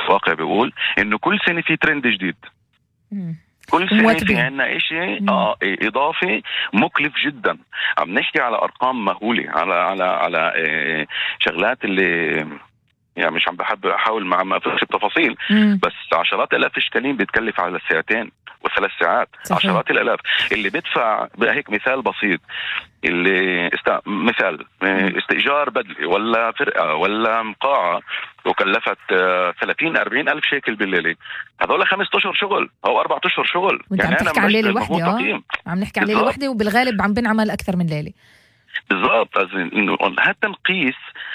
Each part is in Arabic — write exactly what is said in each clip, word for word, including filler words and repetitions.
الواقع بيقول إنه كل سنة في ترند جديد. مم. كل سنة في عنا إشي آه إضافي مكلف جدا. عم نحكي على أرقام مهولة على على على إيه شغلات اللي يعني مش عم بحب أحاول مع ما في التفاصيل، مم. بس عشرات الآلاف إشكالين بتكلف على الساعتين وثلاث ساعات. صحيح. عشرات الآلاف اللي بدفع هيك مثال بسيط، اللي است... مثال استئجار بدلة ولا فرقة ولا مقاعة وكلفت ثلاثين أربعين ألف شيكل بالليلة، هذول خمسة أشهر شغل أو أربعة أشهر شغل. يعني عم نحكي عن ليلة واحدة آه. عم نحكي عن ليلة واحدة وبالغالب عم بنعمل أكثر من ليلة. بالضبط. إنه حتى نقيس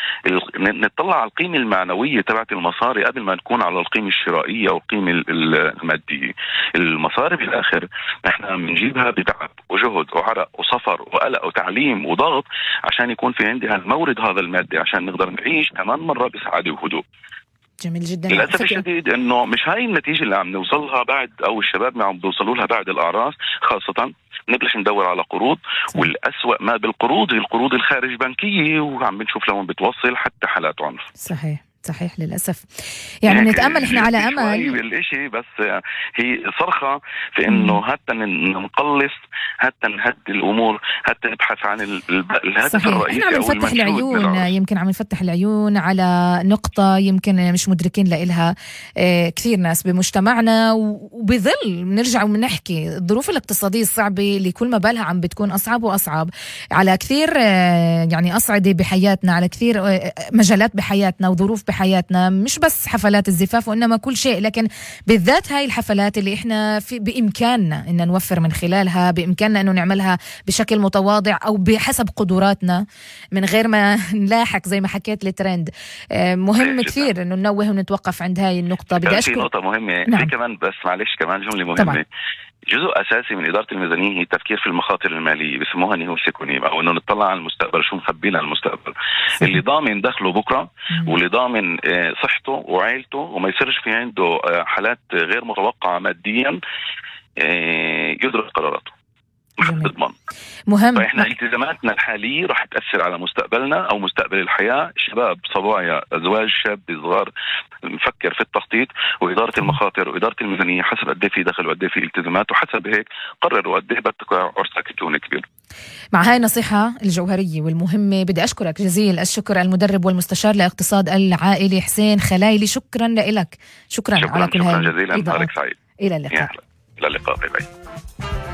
نطلع على القيمة المعنوية تبعت المصاري قبل ما نكون على القيمة الشرائية أو القيمة المادية. المصاري بالآخر احنا بنجيبها بتعب وجهد وعرق وسفر وقلق وتعليم وضغط عشان يكون في عندها المورد هذا المادي عشان نقدر نعيش كمان مرة بسعادة وهدوء. جميل جدا. للأسف الشديد إنه مش هاي النتيجة اللي عم نوصلها بعد، أو الشباب ما عم بيوصلوا لها بعد الأعراس خاصة. نبلش ندور على قروض، والأسوأ ما بالقروض هي القروض الخارج بنكية، وعم بنشوف لهم بتوصل حتى حالات عنف. صحيح صحيح للأسف. يعني نتأمل إحنا على أمل الإشي، بس هي صرخة في إنه حتى نقلص، حتى نهدي الأمور، حتى نبحث عن الهدف الرئيسي. إحنا عم نفتح العيون، يمكن عم نفتح العيون على نقطة يمكن مش مدركين لإلها كثير ناس بمجتمعنا، وبظل بنرجع وبنحكي الظروف الاقتصادية الصعبة اللي كل ما بالها عم بتكون أصعب وأصعب على كثير يعني أصعدة بحياتنا، على كثير مجالات بحياتنا وظروف بحياتنا، مش بس حفلات الزفاف وإنما كل شيء، لكن بالذات هاي الحفلات اللي إحنا في بإمكاننا إن نوفر من خلالها، بإمكاننا إنه نعملها بشكل متواضع أو بحسب قدراتنا من غير ما نلاحق زي ما حكيت الترند. مهم كثير إنه ننوه ونتوقف عند هاي النقطة. بدي أشكر. نقطة مهمة. نعم. في كمان بس معلش كمان جملة مهمة. طبعا. جزء أساسي من إدارة الميزانية هي التفكير في المخاطر المالية، بسموها نيو سيكونيم، أو إنه نطلع على المستقبل شو مخبينا المستقبل. اللي ضامن دخله بكرة، واللي ضامن صحته وعائلته وما يصيرش في عنده حالات غير متوقعة ماديا، يدرك قراراته. تضمن. مهم. فإحنا التزاماتنا الحالية رح تأثر على مستقبلنا أو مستقبل الحياة. شباب صبايا أزواج شاب صغار نفكر في التخطيط وإدارة المخاطر وإدارة الميزانية حسب قد في دخل وقد في التزامات، وحسب هيك قرروا قد بدك عرسك تكون كبير. مع هاي النصيحة الجوهرية والمهمة بدي أشكرك جزيل الشكر المدرب والمستشار لاقتصاد العائلي حسين خلايلي. شكرا لك. شكرا, شكرا على كل هاي. شكرا جزيلا. نهارك سعيد. إلى اللقاء. إلى اللقاء. باي باي.